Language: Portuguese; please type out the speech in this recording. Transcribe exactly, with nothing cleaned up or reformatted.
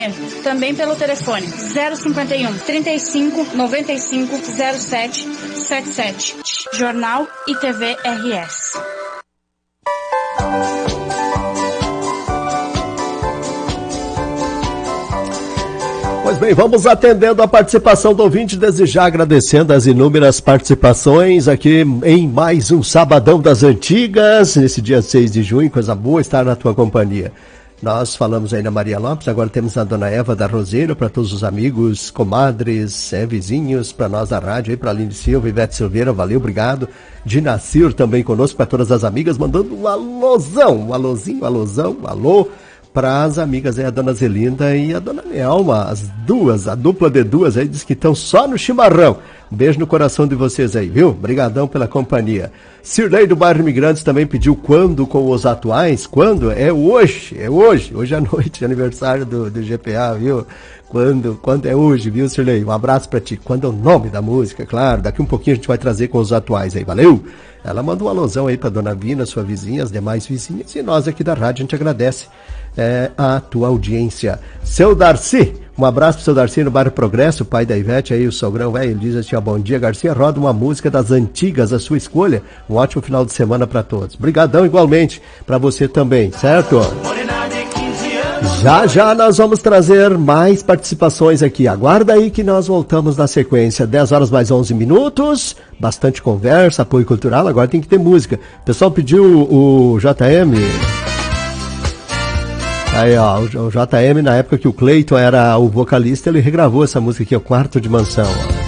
Também pelo telefone zero cinquenta e um, trinta e cinco, noventa e cinco, zero sete setenta e sete. Jornal e T V R S. Pois bem, vamos atendendo a participação do ouvinte, desde já agradecendo as inúmeras participações aqui em mais um Sabadão das Antigas, nesse dia seis de junho, coisa boa estar na tua companhia. Nós falamos aí na Maria Lopes, agora temos a dona Eva da Roseira, para todos os amigos, comadres, é, vizinhos, para nós da rádio, aí para Aline Silva, Ivete Silveira, valeu, obrigado. Dinacir também conosco, para todas as amigas, mandando um alôzão, um alôzinho, um alôzão, um alô. Para as amigas aí, a dona Zelinda e a dona Nelma, as duas, a dupla de duas aí, diz que estão só no chimarrão. Um beijo no coração de vocês aí, viu? Obrigadão pela companhia. Cirlei do Bairro Imigrantes também pediu quando com os atuais. Quando? É hoje, é hoje, hoje à noite, aniversário do, do G P A, viu? Quando, quando é hoje, viu, Cirlei? Um abraço pra ti. Quando é o nome da música, claro. Daqui um pouquinho a gente vai trazer com os atuais aí, valeu? Ela mandou um alôzão aí pra dona Vina, sua vizinha, as demais vizinhas. E nós aqui da rádio, a gente agradece é, a tua audiência. Seu Darcy, um abraço pro seu Darcy no Bairro Progresso, pai da Ivete aí, o sogrão velho, ele diz assim, ó, bom dia, Garcia, roda uma música das antigas, a sua escolha. Um ótimo final de semana pra todos. Brigadão igualmente pra você também, certo? Já já nós vamos trazer mais participações aqui. Aguarda aí que nós voltamos na sequência. dez horas mais onze minutos. Bastante conversa, apoio cultural. Agora tem que ter música. O pessoal pediu o, o J M. Aí, ó, o J M, na época que o Cleiton era o vocalista, ele regravou essa música aqui, o Quarto de Mansão. Ó.